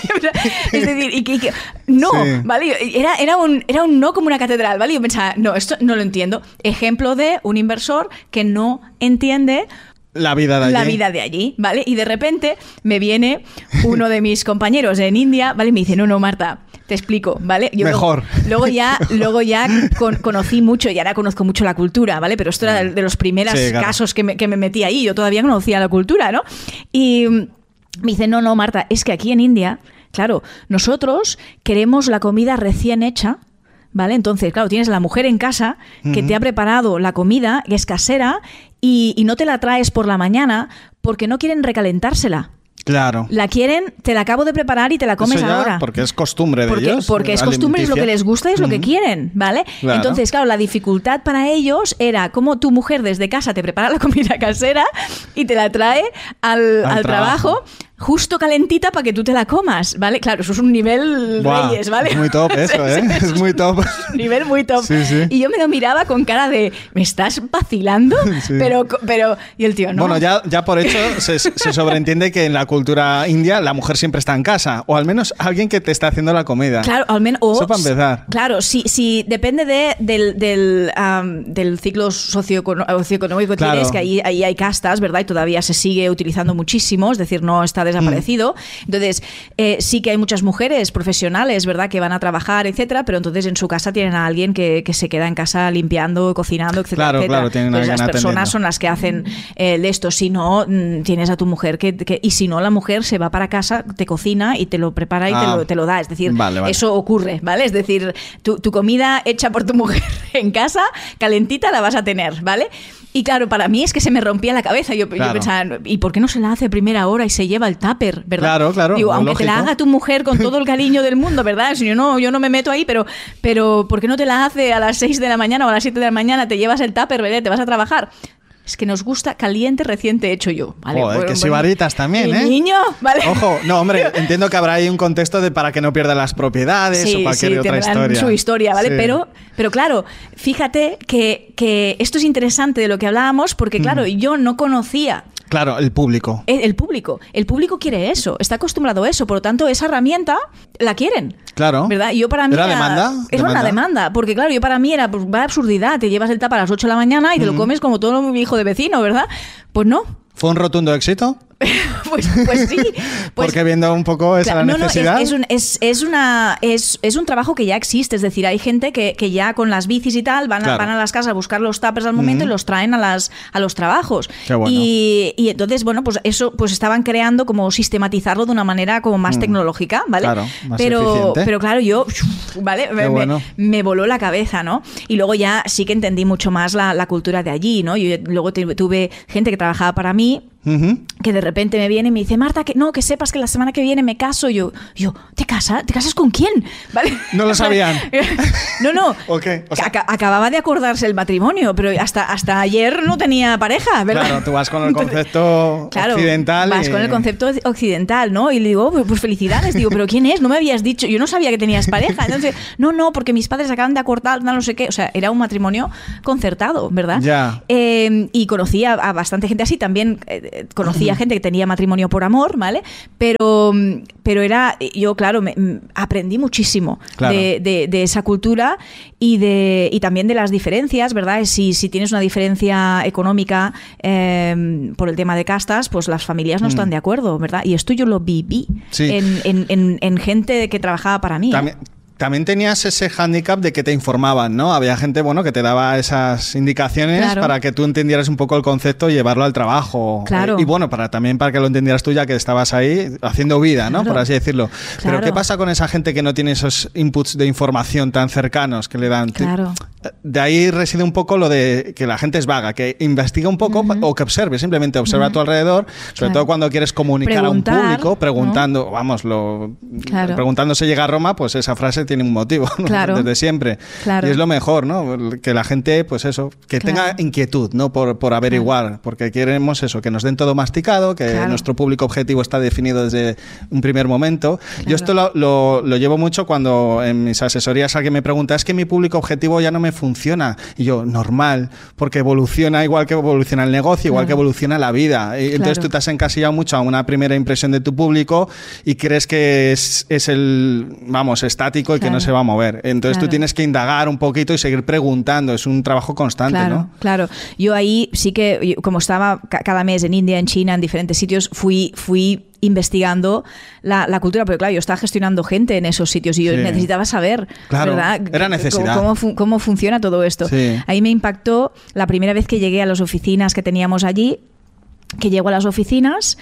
es decir, y que, y que- no, Sí. ¿vale? Era, era, un, era un no como una catedral, ¿vale? Yo pensaba, no, esto no lo entiendo. Ejemplo de un inversor que no entiende La vida de allí. la vida de allí, ¿vale? Y de repente me viene uno de mis compañeros en India, ¿vale? Y me dice, no, no, Marta, te explico, ¿vale? Yo Mejor. Luego, luego ya, luego ya con- conocí mucho, y ahora conozco mucho la cultura, ¿vale? Pero esto era de, de los primeros Sí, claro. casos que me, que me metí ahí. Yo todavía no conocía la cultura, ¿no? Y mm, me dice, no, no, Marta, es que aquí en India, claro, nosotros queremos la comida recién hecha, ¿vale? Entonces, claro, tienes a la mujer en casa que te ha preparado la comida, que es casera, y, y no te la traes por la mañana porque no quieren recalentársela. Claro. La quieren, te la acabo de preparar y te la comes Eso ya, ahora. porque es costumbre de Porque, ellos. porque es costumbre, es lo que les gusta y es lo que quieren, ¿vale? Claro. Entonces, claro, la dificultad para ellos era cómo tu mujer desde casa te prepara la comida casera y te la trae al, Al al trabajo. trabajo. Justo calentita para que tú te la comas, ¿vale? Claro, eso es un nivel Buah, reyes, ¿vale? Es muy top eso, ¿eh? Es muy top. Un nivel muy top. Sí, sí. Y yo me lo miraba con cara de, ¿me estás vacilando? Sí. Pero, pero, y el tío, no. Bueno, ya, ya por hecho se, se sobreentiende que en la cultura india la mujer siempre está en casa, o al menos alguien que te está haciendo la comida. Claro, al menos. o- Eso para empezar. Claro, si, si depende de, del, del, am, del ciclo socioecono- socioeconómico que Claro. tienes, que ahí, ahí hay castas, ¿verdad? Y todavía se sigue utilizando muchísimo, es decir, no está desaparecido. Mm. Entonces, eh, sí que hay muchas mujeres profesionales, ¿verdad?, que van a trabajar, etcétera, pero entonces en su casa tienen a alguien que, que se queda en casa limpiando, cocinando, etcétera. Claro, etcétera. claro, tienen a Entonces, alguien las personas atendiendo. son las que hacen eh, de esto. Si no, mm, tienes a tu mujer que, que- y si no, la mujer se va para casa, te cocina y te lo prepara y te, Ah. lo, te lo da. Es decir, Vale, vale. eso ocurre, ¿vale? Es decir, tu, tu comida hecha por tu mujer en casa, calentita, la vas a tener, ¿vale? Y claro, para mí es que se me rompía la cabeza. Yo, yo Claro. pensaba, ¿y por qué no se la hace a primera hora y se lleva el tupper, verdad? Claro, claro, Digo, lo aunque te la lógico. haga tu mujer con todo el cariño del mundo, ¿verdad? Si yo no, yo no me meto ahí, pero, pero ¿por qué no te la hace a las seis de la mañana o a las siete de la mañana? Te llevas el tupper, ¿verdad? Te vas a trabajar. Es que nos gusta caliente, reciente hecho yo. ¿Vale? Joder, Bueno, que bueno. sibaritas también, Mi ¿eh? niño, ¿vale? Ojo, no, hombre, entiendo que habrá ahí un contexto de para que no pierda las propiedades o cualquier otra tendrán historia. su historia, ¿vale? Sí. Pero, pero claro, fíjate que, que esto es interesante de lo que hablábamos porque, claro, yo no conocía Claro, el público. el, el público. El público quiere eso, está acostumbrado a eso, por lo tanto, esa herramienta la quieren. Claro. ¿Verdad? Y yo para mí ¿Era demanda? Era una ¿Demanda? demanda, porque claro, yo para mí era pues, vaya absurdidad, te llevas el tapa a las ocho de la mañana y te lo comes como todo mi hijo de vecino, ¿verdad? Pues no. ¿Fue un rotundo éxito? pues, pues sí. Pues, porque viendo un poco esa claro, necesidad... No, no, es, es, un, es, es, una, es, es un trabajo que ya existe, es decir, hay gente que, que ya con las bicis y tal van, claro. a, van a las casas a buscar los tuppers al momento uh-huh. y los traen a, las, a los trabajos. Qué bueno. y, y entonces, bueno, pues eso pues estaban creando como sistematizarlo de una manera como más mm. tecnológica, ¿vale? Claro, más pero, eficiente. Pero claro, yo, ¿vale? Me, bueno. me, me voló la cabeza, ¿no? Y luego ya sí que entendí mucho más la, la cultura de allí, ¿no? Yo luego tuve gente que trabajaba para mí, uh-huh. que de repente me viene y me dice, Marta, que no, que sepas que la semana que viene me caso. Yo, yo ¿te casas? ¿Te casas con quién? ¿Vale? No lo sabían. no, no. Okay. O sea, Ac- acababa de acordarse el matrimonio, pero hasta, hasta ayer no tenía pareja, ¿verdad? Claro, tú vas con el concepto claro, occidental. Vas y... con el concepto occidental, ¿no? Y le digo, pues, pues felicidades. Digo, ¿pero quién es? No me habías dicho. Yo no sabía que tenías pareja. Entonces, no, no, porque mis padres acaban de acordar, no sé qué. O sea, era un matrimonio concertado, ¿verdad? Ya. Eh, y conocí a, a bastante gente así. También eh, conocí a gente que tenía matrimonio por amor, ¿vale? Pero, pero era, yo, claro, me, aprendí muchísimo claro. de, de, de esa cultura y, de, y también de las diferencias, ¿verdad? Si, si tienes una diferencia económica eh, por el tema de castas, pues las familias no mm. están de acuerdo, ¿verdad? Y esto yo lo viví sí. en, en, en, en gente que trabajaba para mí. También, ¿eh? También tenías ese hándicap de que te informaban, ¿no? Había gente, bueno, que te daba esas indicaciones claro. para que tú entendieras un poco el concepto y llevarlo al trabajo. Claro. Y bueno, para también para que lo entendieras tú ya que estabas ahí haciendo vida, ¿no? Claro. Por así decirlo. Claro. Pero ¿qué pasa con esa gente que no tiene esos inputs de información tan cercanos que le dan? Claro. De ahí reside un poco lo de que la gente es vaga, que investiga un poco uh-huh. o que observe, simplemente observa uh-huh. a tu alrededor, sobre claro. todo cuando quieres comunicar Preguntar, a un público, preguntando, ¿no? vamos, lo, claro. preguntando se llega a Roma, pues esa frase tiene un motivo, ¿no? Claro. Desde siempre. Claro. Y es lo mejor, ¿no? Que la gente, pues eso, que claro. tenga inquietud, ¿no? Por, por averiguar, claro. porque queremos eso, que nos den todo masticado, que claro. nuestro público objetivo está definido desde un primer momento. Claro. Yo esto lo, lo, lo llevo mucho cuando en mis asesorías alguien me pregunta, es que mi público objetivo ya no me funciona. Y yo, normal, porque evoluciona igual que evoluciona el negocio, igual claro. que evoluciona la vida. Y entonces claro. tú te has encasillado mucho a una primera impresión de tu público y crees que es, es el, vamos, estático y claro. que no se va a mover. Entonces claro. tú tienes que indagar un poquito y seguir preguntando. Es un trabajo constante, claro, ¿no? Claro. Yo ahí sí que, como estaba cada mes en India, en China, en diferentes sitios, fui, fui investigando la, la cultura, pero claro, yo estaba gestionando gente en esos sitios y yo sí. necesitaba saber, claro, ¿verdad? Era necesidad. Cómo, cómo, cómo funciona todo esto. Sí. Ahí me impactó la primera vez que llegué a las oficinas que teníamos allí, que llego a las oficinas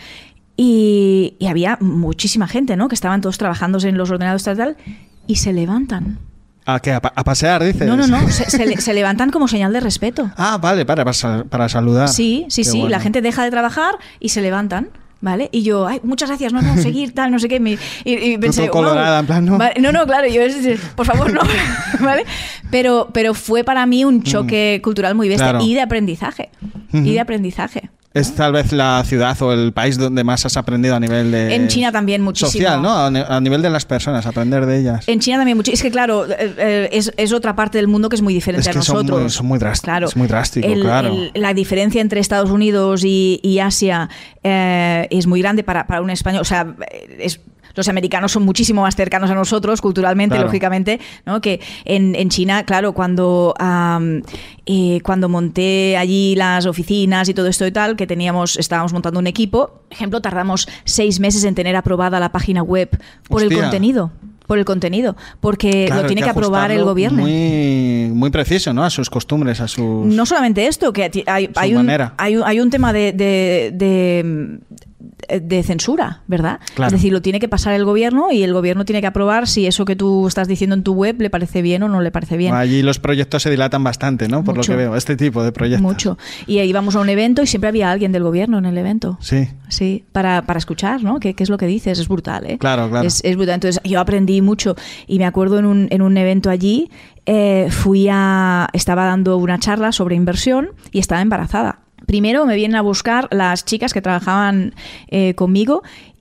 y, y había muchísima gente, ¿no? Que estaban todos trabajando en los ordenadores tal, tal, y se levantan. ¿A qué? ¿A, pa- a pasear, dices? No, no, no. Se, se, se levantan como señal de respeto. Ah, vale, para, para, para saludar. Sí, sí, Qué sí. bueno. La gente deja de trabajar y se levantan. ¿Vale? Y yo, ay, muchas gracias, no, no, seguir, tal, no sé qué. Me, y, y pensé, colorada, wow. en plan, no. Vale, no, no, claro, yo, por favor, no. ¿Vale? Pero, pero fue para mí un choque mm. cultural muy bestia claro. y de aprendizaje. Mm-hmm. Y de aprendizaje. ¿Es tal vez la ciudad o el país donde más has aprendido a nivel de... En China también muchísimo. Social, ¿no? A nivel de las personas, aprender de ellas. En China también mucho. Es que, claro, eh, es, es otra parte del mundo que es muy diferente es que a nosotros. Son muy, son muy drásticos. Claro. Es muy drástico, el, claro. El, la diferencia entre Estados Unidos y, y Asia eh, es muy grande para, para un español. O sea, es... Los americanos son muchísimo más cercanos a nosotros, culturalmente, claro. lógicamente, ¿no? Que en, en China, claro, cuando, um, eh, cuando monté allí las oficinas y todo esto y tal, que teníamos, estábamos montando un equipo, por ejemplo, tardamos seis meses en tener aprobada la página web por Hostia. el contenido. Por el contenido, porque claro, lo tiene que, que aprobar el gobierno. Muy, muy preciso, ¿no? A sus costumbres, a sus... No solamente esto, que hay, hay, un, hay, un, hay un tema de... de, de de censura, ¿verdad? Claro. Es decir, lo tiene que pasar el gobierno y el gobierno tiene que aprobar si eso que tú estás diciendo en tu web le parece bien o no le parece bien. Allí los proyectos se dilatan bastante, ¿no? Por Mucho. lo que veo, este tipo de proyectos. Mucho. Y ahí íbamos a un evento y siempre había alguien del gobierno en el evento. Sí. Sí, para, para escuchar, ¿no? ¿Qué, qué es lo que dices? Es brutal, ¿eh? Claro, claro. Es, es brutal. Entonces, yo aprendí mucho y me acuerdo en un, en un evento allí, eh, fui a... estaba dando una charla sobre inversión y estaba embarazada. Primero me vienen a buscar las chicas que trabajaban eh, conmigo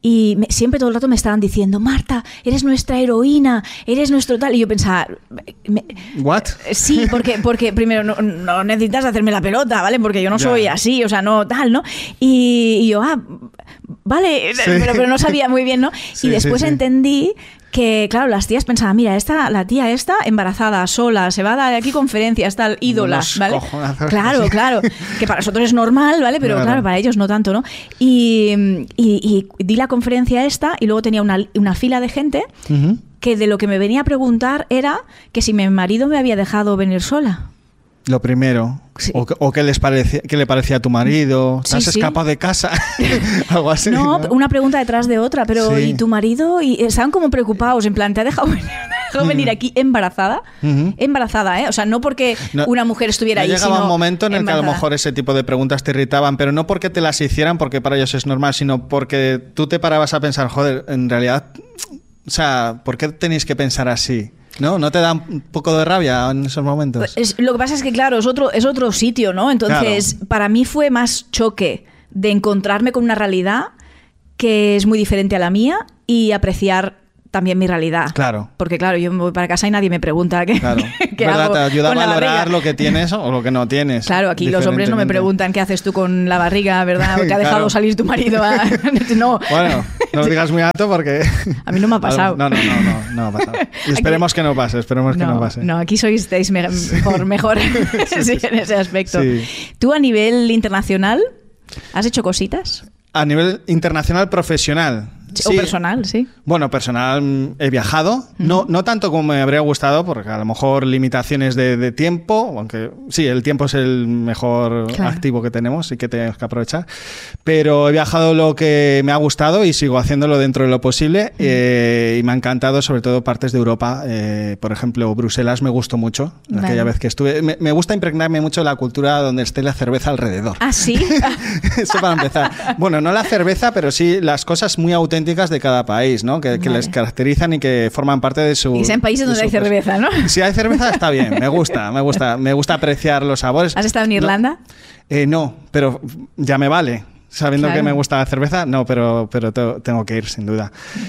y me, siempre todo el rato me estaban diciendo, Marta, eres nuestra heroína, eres nuestro tal. Y yo pensaba, me, ¿what? Sí, porque, porque primero no, no necesitas hacerme la pelota, ¿vale? Porque yo no soy yeah. así, o sea, no tal, ¿no? Y, y yo, ah, vale, sí. pero, pero no sabía muy bien, ¿no? Sí, y después sí, sí. entendí que, claro, las tías pensaban, mira, esta, la tía esta, embarazada, sola, se va a dar aquí conferencias, tal, ídola, Unos ¿vale? Cojonazos. Claro, claro, que para nosotros es normal, ¿vale? Pero claro, claro para ellos no tanto, ¿no? Y, y, y di la conferencia esta y luego tenía una, una fila de gente uh-huh. que de lo que me venía a preguntar era que si mi marido me había dejado venir sola. Lo primero. Sí. O, o qué les parecía, qué le parecía a tu marido. ¿Te sí, has sí. escapado de casa? Algo así. No, ¿no? Una pregunta detrás de otra, pero sí. ¿y tu marido? Y estaban como preocupados, en plan, ¿te ha dejado venir, dejado venir aquí embarazada? Uh-huh. Embarazada, ¿eh? O sea, no porque no, una mujer estuviera no ahí, llegaba sino un momento en el embarazada. que a lo mejor ese tipo de preguntas te irritaban, pero no porque te las hicieran, porque para ellos es normal, sino porque tú te parabas a pensar, joder, en realidad, o sea, ¿por qué tenéis que pensar así? ¿No? ¿No te da un poco de rabia en esos momentos? Es, lo que pasa es que, claro, es otro, es otro sitio, ¿no? Entonces, claro. para mí fue más choque de encontrarme con una realidad que es muy diferente a la mía y apreciar también mi realidad. Claro. Porque, claro, yo me voy para casa y nadie me pregunta qué, claro. qué ¿verdad? hago Te ayuda con a valorar la lo que tienes o lo que no tienes. Claro, aquí los hombres no me preguntan qué haces tú con la barriga, ¿verdad? ¿Qué ha dejado claro. salir tu marido? A... no. Bueno, no lo digas muy alto porque... A mí no me ha pasado. No, no, no, no, no ha pasado. Y esperemos aquí... que no pase, esperemos no, que no pase. No, aquí sois me... mejor, mejor sí, sí, sí. en ese aspecto. Sí. ¿Tú a nivel internacional has hecho cositas? A nivel internacional profesional. O sí. personal, sí. Bueno, personal he viajado, uh-huh. no, no tanto como me habría gustado, porque a lo mejor limitaciones de, de tiempo, aunque sí, el tiempo es el mejor claro. activo que tenemos y que tenemos que aprovechar, pero he viajado lo que me ha gustado y sigo haciéndolo dentro de lo posible uh-huh. eh, y me ha encantado sobre todo partes de Europa, eh, por ejemplo, Bruselas me gustó mucho, vale. aquella vez que estuve. Me, me gusta impregnarme mucho de la cultura donde esté la cerveza alrededor. ¿Ah, sí? Eso para empezar. Bueno, no la cerveza, pero sí las cosas muy auténticas de cada país, ¿no? Que, que vale. les caracterizan y que forman parte de su... Y sean países donde hay cerveza, ¿no? Si hay cerveza está bien, me gusta, me gusta, me gusta apreciar los sabores. ¿Has estado en Irlanda? No, eh, no pero ya me vale. Sabiendo claro. que me gusta la cerveza, no, pero, pero te, tengo que ir, sin duda.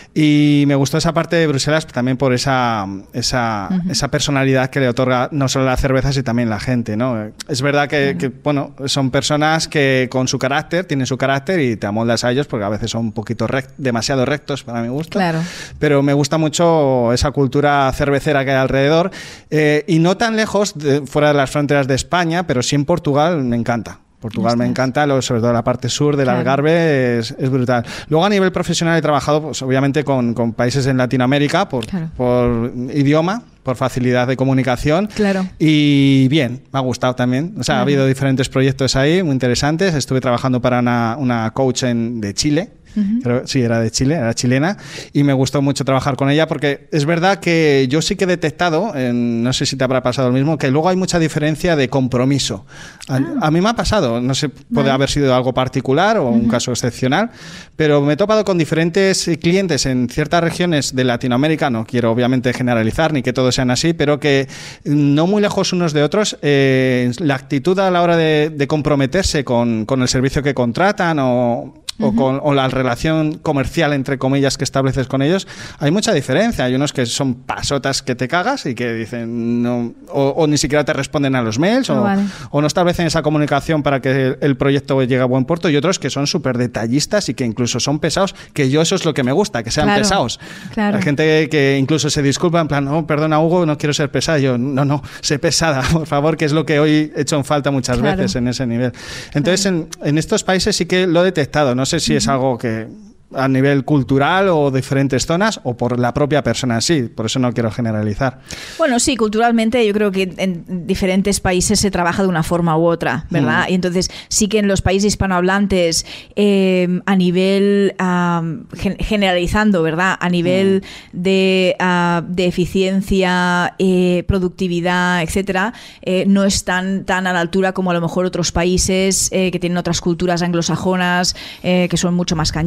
Y me gustó esa parte de Bruselas también por esa, esa, uh-huh. esa personalidad que le otorga no solo la cerveza, sino también la gente, ¿no? Es verdad que, uh-huh. que, bueno, son personas que con su carácter, tienen su carácter y te amoldas a ellos porque a veces son un poquito rect, demasiado rectos para mi gusto. Claro. Pero me gusta mucho esa cultura cervecera que hay alrededor. Eh, y no tan lejos, de, fuera de las fronteras de España, pero sí en Portugal me encanta. Portugal me encanta, sobre todo la parte sur del claro. Algarve es, es brutal. Luego a nivel profesional he trabajado pues, obviamente con, con países en Latinoamérica por, claro. por idioma, por facilidad de comunicación claro. y bien, me ha gustado también. O sea, claro. ha habido diferentes proyectos ahí muy interesantes. Estuve trabajando para una, una coach en, de Chile. Uh-huh. Pero sí, era de Chile, era chilena y me gustó mucho trabajar con ella porque es verdad que yo sí que he detectado, en, no sé si te habrá pasado lo mismo, que luego hay mucha diferencia de compromiso. A, ah. a mí me ha pasado, no sé, puede vale. haber sido algo particular o uh-huh. un caso excepcional, pero me he topado con diferentes clientes en ciertas regiones de Latinoamérica, no quiero obviamente generalizar ni que todos sean así, pero que no muy lejos unos de otros, eh, la actitud a la hora de, de comprometerse con, con el servicio que contratan o... O, con, o la relación comercial, entre comillas, que estableces con ellos, hay mucha diferencia. Hay unos que son pasotas que te cagas y que dicen no, o, o ni siquiera te responden a los mails oh, o, vale. o no establecen esa comunicación para que el, el proyecto llegue a buen puerto, y otros que son súper detallistas y que incluso son pesados, que yo eso es lo que me gusta, que sean claro, pesados. Claro. Hay gente que incluso se disculpa en plan, no, perdona Hugo, no quiero ser pesada. Yo, no, no, sé pesada, por favor, que es lo que hoy he hecho en falta muchas claro. veces en ese nivel. Entonces, claro. en, en estos países sí que lo he detectado, ¿no? No sé si uh-huh. es algo que a nivel cultural o diferentes zonas o por la propia persona en sí, por eso no quiero generalizar. Bueno, sí, culturalmente yo creo que en diferentes países se trabaja de una forma u otra, ¿verdad? Mm. Y entonces sí que en los países hispanohablantes eh, a nivel, uh, generalizando, ¿verdad? A nivel mm. de, uh, de eficiencia, eh, productividad, etcétera, eh, no están tan a la altura como a lo mejor otros países eh, que tienen otras culturas anglosajonas eh, que son mucho más cañeras,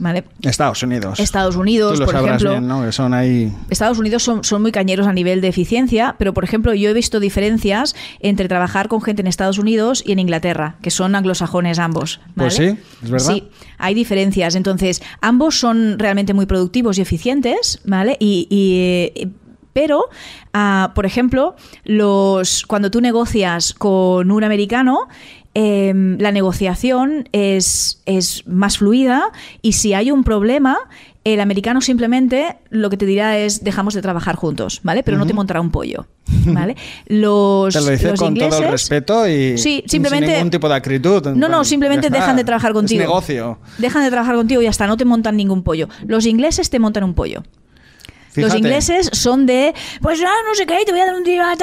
¿vale? Estados Unidos. Estados Unidos, Tú lo por sabrás ejemplo. bien, ¿no? Que son ahí... Estados Unidos son, son muy cañeros a nivel de eficiencia, pero por ejemplo yo he visto diferencias entre trabajar con gente en Estados Unidos y en Inglaterra, que son anglosajones ambos, ¿vale? Pues sí, es verdad. Sí, hay diferencias. Entonces, ambos son realmente muy productivos y eficientes, ¿vale? Y... y pero, uh, por ejemplo, los cuando tú negocias con un americano, eh, la negociación es, es más fluida y si hay un problema, el americano simplemente lo que te dirá es dejamos de trabajar juntos, ¿vale? Pero uh-huh. no te montará un pollo, ¿vale? Los, te lo dice los con ingleses, todo el respeto y sí, simplemente, sin ningún tipo de acritud. No, no, simplemente dejan de trabajar contigo. Es negocio. Dejan de trabajar contigo y hasta no te montan ningún pollo. Los ingleses te montan un pollo. Fíjate. Los ingleses son de, pues ah, no sé qué, te voy a dar un tiro,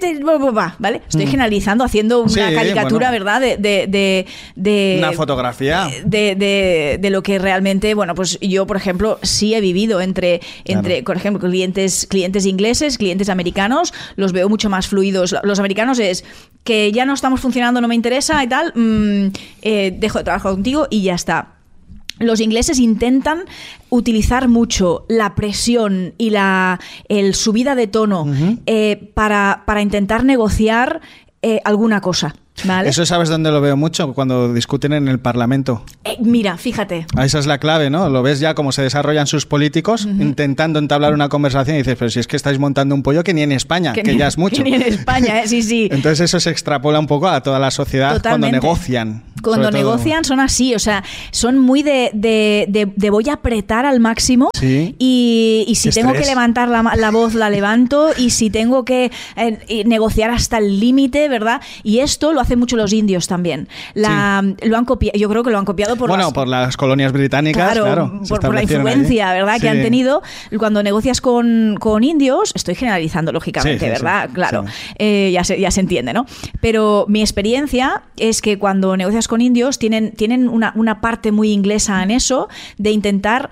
¿vale? Estoy mm. generalizando, haciendo una sí, caricatura, bueno, ¿verdad? De, de, de, de una fotografía. De, de, de lo que realmente, bueno, pues yo, por ejemplo, sí he vivido entre, entre claro. por ejemplo, clientes, clientes ingleses, clientes americanos, los veo mucho más fluidos. Los americanos es que ya no estamos funcionando, no me interesa y tal, mmm, eh, dejo de trabajar contigo y ya está. Los ingleses intentan utilizar mucho la presión y la el subida de tono uh-huh. eh, para, para intentar negociar eh, alguna cosa. ¿Vale? Eso sabes dónde lo veo mucho, cuando discuten en el Parlamento. Eh, mira, fíjate. Esa es la clave, ¿no? Lo ves ya cómo se desarrollan sus políticos uh-huh. intentando entablar una conversación y dices, pero si es que estáis montando un pollo que ni en España, que, que ni, ya es mucho. Que ni en España, ¿eh? Sí, sí. Entonces eso se extrapola un poco a toda la sociedad. Totalmente. Cuando negocian. Cuando negocian todo. Son así, o sea, son muy de, de, de, de voy a apretar al máximo sí. y, y si Qué tengo estrés. que levantar la, la voz, la levanto y si tengo que eh, negociar hasta el límite, ¿verdad? Y esto lo hacen mucho los indios también. La, sí. Lo han copiado, yo creo que lo han copiado por bueno, las, por las colonias británicas, claro, claro por, por la influencia, allí. ¿verdad? Sí. Que han tenido. Cuando negocias con, con indios, estoy generalizando lógicamente, sí, sí, ¿verdad? Sí, claro, sí. Eh, ya se ya se entiende, ¿no? Pero mi experiencia es que cuando negocias con indios tienen tienen una una parte muy inglesa en eso de intentar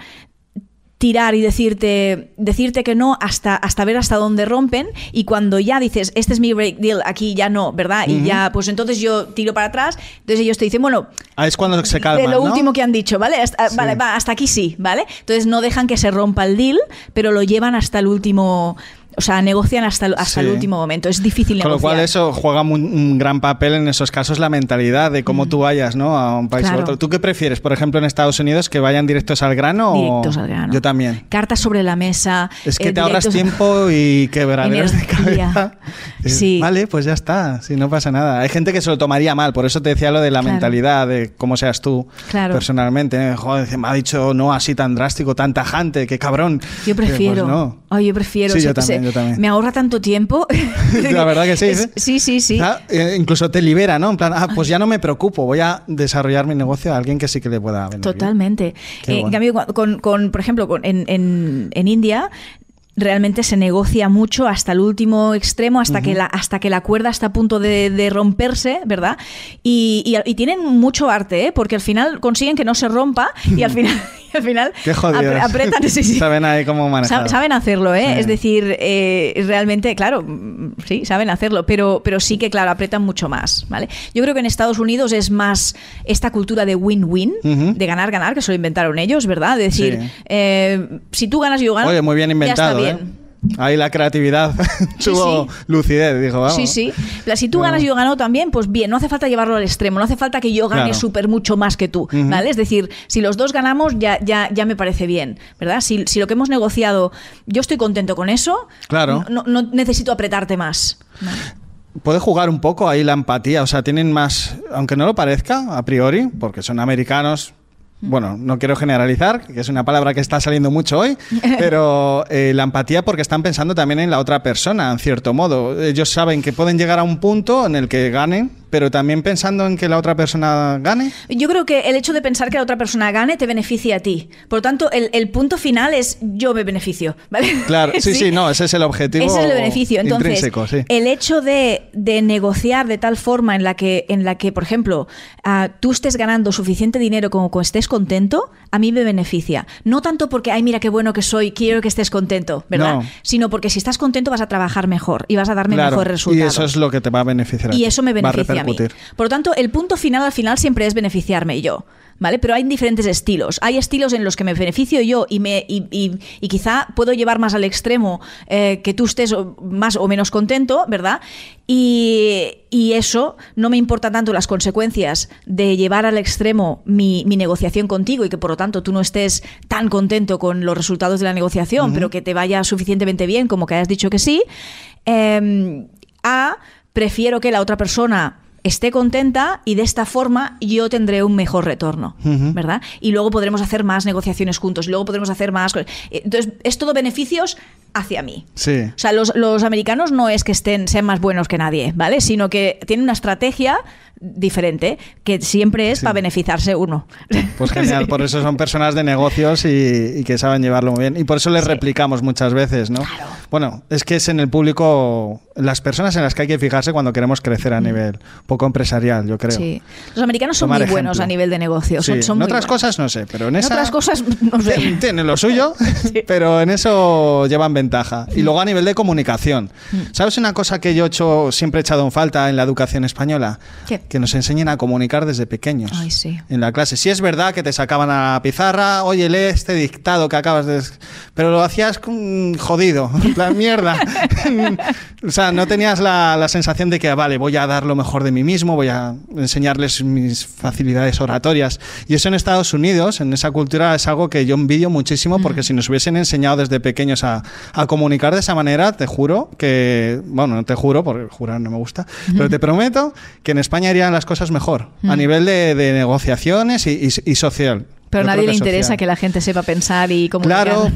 tirar y decirte decirte que no hasta hasta ver hasta dónde rompen y cuando ya dices este es mi break deal, aquí ya no, ¿verdad? Uh-huh. Y ya pues entonces yo tiro para atrás, entonces ellos te dicen, bueno, ah, es cuando se calman, de lo ¿no? último que han dicho, ¿vale? Hasta, sí. vale, va, hasta aquí sí, ¿vale? Entonces no dejan que se rompa el deal, pero lo llevan hasta el último. O sea, negocian hasta, hasta sí. el último momento. Es difícil negociar. Con lo cual eso juega un, un gran papel en esos casos, la mentalidad de cómo mm. tú vayas, ¿no? A un país claro. u otro. ¿Tú qué prefieres, por ejemplo, en Estados Unidos, que vayan directos al grano? Directos o... al grano. Yo también. Cartas sobre la mesa. Es que eh, te ahorras tiempo y quebraderos de cabeza. Sí. Vale, pues ya está. Si no pasa nada. Hay gente que se lo tomaría mal. Por eso te decía lo de la claro. mentalidad, de cómo seas tú claro. personalmente. Joder, me ha dicho no así tan drástico, tan tajante, qué cabrón. Yo prefiero. Pues no. Ay, yo prefiero. Sí, o sea, yo, también, se, yo también. Me ahorra tanto tiempo. La verdad que sí. Es, sí, sí, sí. Ah, eh, incluso te libera, ¿no? En plan, ah, pues ya no me preocupo, voy a desarrollar mi negocio a alguien que sí que le pueda venir. Totalmente. Eh, bueno. En cambio, con, con, por ejemplo, con, en, en, en India realmente se negocia mucho hasta el último extremo, hasta, uh-huh. que, la, hasta que la cuerda está a punto de, de romperse, ¿verdad? Y, y, y tienen mucho arte, ¿eh? Porque al final consiguen que no se rompa y al final... al final Qué jodidos. ap- apretan sí, sí. Saben ahí cómo manejar. Saben hacerlo, ¿eh? Sí. Es decir, eh, realmente, claro, sí, saben hacerlo, pero, pero sí que, claro, apretan mucho más, ¿vale? Yo creo que en Estados Unidos es más esta cultura de win-win, uh-huh. de ganar-ganar, que eso lo inventaron ellos, ¿verdad? De decir, sí. eh, si tú ganas y yo gano, oye, muy bien inventado, ya está bien. ¿eh? Ahí la creatividad tuvo sí, sí. lucidez, dijo, vamos. Sí, sí. Pero si tú bueno. ganas y yo gano también, pues bien, no hace falta llevarlo al extremo, no hace falta que yo gane claro. súper mucho más que tú, uh-huh. ¿vale? Es decir, si los dos ganamos, ya, ya, ya me parece bien, ¿verdad? Si, si lo que hemos negociado, yo estoy contento con eso, claro. no, no necesito apretarte más. ¿Vale? Puede jugar un poco ahí la empatía, o sea, tienen más, aunque no lo parezca a priori, porque son americanos. Bueno, no quiero generalizar, que es una palabra que está saliendo mucho hoy, pero eh, la empatía porque están pensando también en la otra persona, en cierto modo. Ellos saben que pueden llegar a un punto en el que ganen, pero también pensando en que la otra persona gane. Yo creo que el hecho de pensar que la otra persona gane te beneficia a ti. Por lo tanto, el, el punto final es yo me beneficio, ¿vale? Claro, sí, sí, sí, no, ese es el objetivo. Ese es el beneficio. Entonces, intrínseco, sí. El hecho de, de negociar de tal forma en la que, en la que por ejemplo, uh, tú estés ganando suficiente dinero como que estés contento, a mí me beneficia. No tanto porque, ay, mira qué bueno que soy, quiero que estés contento, ¿verdad? No. Sino porque si estás contento vas a trabajar mejor y vas a darme claro, mejores resultados. Y eso es lo que te va a beneficiar. Y eso me beneficia repercutir. Por lo tanto, el punto final al final siempre es beneficiarme yo. ¿Vale? Pero hay diferentes estilos. Hay estilos en los que me beneficio yo y, me, y, y, y quizá puedo llevar más al extremo eh, que tú estés más o menos contento, ¿verdad? Y, y eso no me importa tanto las consecuencias de llevar al extremo mi, mi negociación contigo y que por lo tanto tú no estés tan contento con los resultados de la negociación, uh-huh. pero que te vaya suficientemente bien como que hayas dicho que sí. Eh, a, prefiero que la otra persona esté contenta y de esta forma yo tendré un mejor retorno, uh-huh. ¿verdad? Y luego podremos hacer más negociaciones juntos, luego podremos hacer más... Entonces, es todo beneficios hacia mí. Sí. O sea, los, los americanos no es que estén sean más buenos que nadie, ¿vale? Sino que tienen una estrategia diferente que siempre es sí. para beneficiarse uno. Pues genial, sí. por eso son personas de negocios y, y que saben llevarlo muy bien. Y por eso les sí. replicamos muchas veces, ¿no? Claro. Bueno, es que es en el público, las personas en las que hay que fijarse cuando queremos crecer a mm. nivel poco empresarial, yo creo. Sí. Los americanos son Tomar muy buenos ejemplo. a nivel de negocios. Sí. Son, son en muy otras buenos. cosas no sé, pero en, en esa... otras cosas no sé. Tienen lo suyo, sí. pero en eso llevan ventaja. Y luego a nivel de comunicación. Mm. ¿Sabes una cosa que yo he hecho, siempre he echado en falta en la educación española? ¿Qué? Que nos enseñen a comunicar desde pequeños. Ay, sí. En la clase. Sí es verdad que te sacaban a la pizarra, oye, lee este dictado que acabas de... Pero lo hacías con... jodido, la mierda. O sea, no tenías la, la sensación de que, vale, voy a dar lo mejor de mí mismo, voy a enseñarles mis facilidades oratorias. Y eso en Estados Unidos, en esa cultura, es algo que yo envidio muchísimo, porque mm. si nos hubiesen enseñado desde pequeños a, a comunicar de esa manera, te juro que... Bueno, no te juro, porque jurar no me gusta, mm. pero te prometo que en España irían las cosas mejor, mm. a nivel de, de negociaciones y, y, y social. Pero a nadie le interesa social. que la gente sepa pensar y comunicar. Claro,